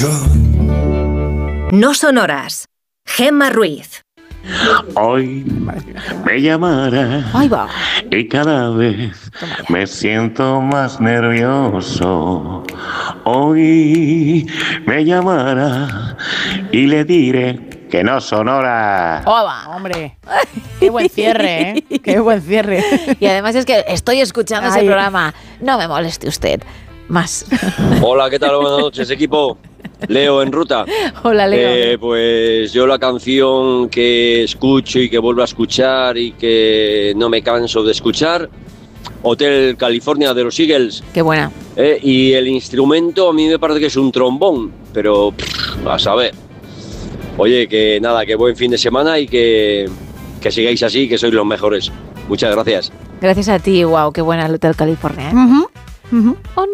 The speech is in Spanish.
No sonoras. Gemma Ruiz. Hoy me llamará Ahí va. y cada vez me siento más nervioso. Hoy me llamará y le diré que no sonora. Hombre, qué buen cierre, ¿eh? Qué buen cierre. Y además es que estoy escuchando ese programa. No me moleste usted más. Hola, ¿qué tal? Buenas noches, equipo. Leo en ruta. Hola, Leo. Pues yo la canción que escucho y que vuelvo a escuchar y que no me canso de escuchar, Hotel California de los Eagles. Qué buena. Y el instrumento a mí me parece que es un trombón, pero a saber. Oye, que nada, que buen fin de semana y que sigáis así, que sois los mejores. Muchas gracias. Gracias a ti, wow, qué buena el Hotel California, ¿eh? Uh-huh.